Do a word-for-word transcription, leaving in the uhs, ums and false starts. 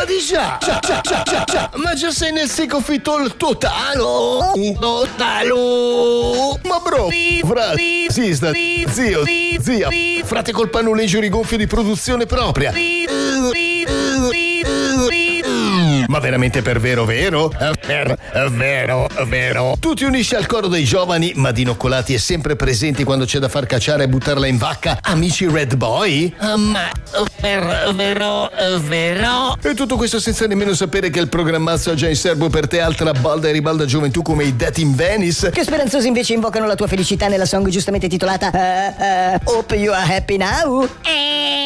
Ma di già, già, già, già, già, già. Ma già sei nel secofitto totalo. Totalo. Ma bro, fra, sista, zio, zia, frate col pannoleggio rigonfio di produzione propria. Ma veramente per vero vero? Per vero vero? Tu ti unisci al coro dei giovani ma dinoccolati e sempre presenti quando c'è da far cacciare e buttarla in vacca, amici Red Boy? Uh, ma per vero vero? E tutto questo senza nemmeno sapere che il programmazzo ha già in serbo per te altra balda e ribalda gioventù come i Death in Venice, che speranzosi invece invocano la tua felicità nella song giustamente titolata uh, uh, Hope You Are Happy Now. Eh.